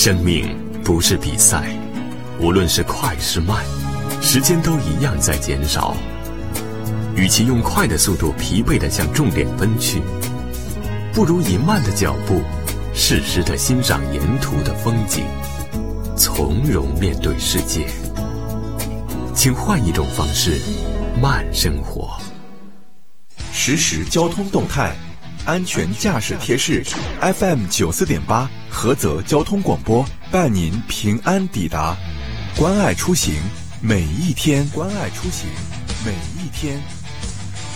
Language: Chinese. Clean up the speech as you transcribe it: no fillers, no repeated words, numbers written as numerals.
生命不是比赛，无论是快是慢，时间都一样在减少。与其用快的速度疲惫地向终点奔去，不如以慢的脚步适时地欣赏沿途的风景，从容面对世界。请换一种方式慢生活。 实时交通动态，安全驾驶贴士 FM 94.8菏泽交通广播，伴您平安抵达。关爱出行，每一天。关爱出行，每一天。